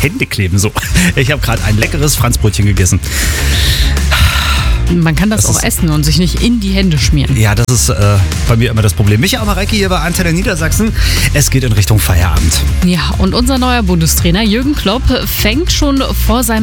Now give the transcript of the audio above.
Hände kleben. So, ich habe gerade ein leckeres Franzbrötchen gegessen. Man kann das auch essen und sich nicht in die Hände schmieren. Ja, das ist bei mir immer das Problem. Micha Mareike hier bei Antenne Niedersachsen. Es geht in Richtung Feierabend. Ja, und unser neuer Bundestrainer Jürgen Klopp fängt schon vor seinem